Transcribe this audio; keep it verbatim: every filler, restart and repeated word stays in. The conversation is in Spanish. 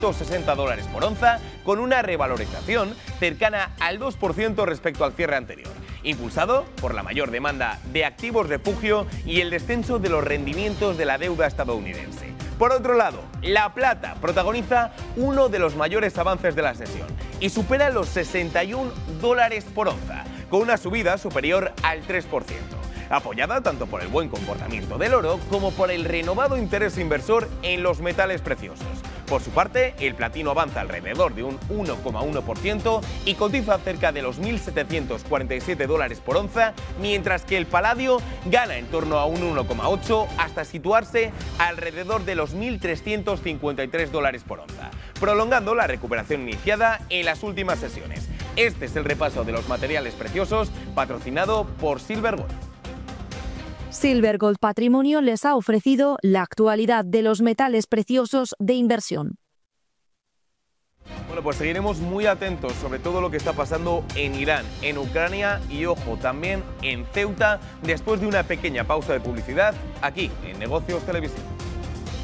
sesenta dólares por onza, con una revalorización cercana al dos por ciento respecto al cierre anterior, impulsado por la mayor demanda de activos refugio y el descenso de los rendimientos de la deuda estadounidense. Por otro lado, la plata protagoniza uno de los mayores avances de la sesión y supera los sesenta y un dólares por onza, con una subida superior al tres por ciento, apoyada tanto por el buen comportamiento del oro como por el renovado interés inversor en los metales preciosos. Por su parte, el platino avanza alrededor de un uno coma uno por ciento y cotiza cerca de los mil setecientos cuarenta y siete dólares por onza, mientras que el paladio gana en torno a un uno coma ocho hasta situarse alrededor de los mil trescientos cincuenta y tres dólares por onza, prolongando la recuperación iniciada en las últimas sesiones. Este es el repaso de los materiales preciosos patrocinado por Silver Gold. Silver Gold Patrimonio les ha ofrecido la actualidad de los metales preciosos de inversión. Bueno, pues seguiremos muy atentos sobre todo lo que está pasando en Irán, en Ucrania y, ojo, también en Ceuta, después de una pequeña pausa de publicidad aquí en Negocios Televisión.